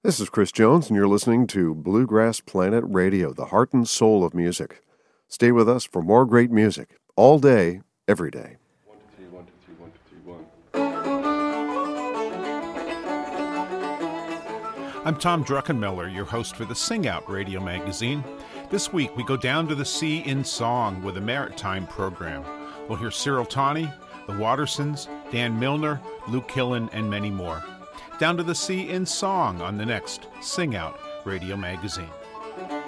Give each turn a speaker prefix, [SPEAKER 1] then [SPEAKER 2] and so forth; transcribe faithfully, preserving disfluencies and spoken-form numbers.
[SPEAKER 1] This is Chris Jones, and you're listening to Bluegrass Planet Radio, the heart and soul of music. Stay with us for more great music, all day, every day.
[SPEAKER 2] One, two, three, one, two, three, one, two, three, one.
[SPEAKER 3] I'm Tom Druckenmiller, your host for the Sing Out radio magazine. This week, we go down to the sea in song with a maritime program. We'll hear Cyril Tawney, the Wattersons, Dan Milner, Luke Killen, and many more. Down to the Sea in Song on the next Sing Out radio magazine.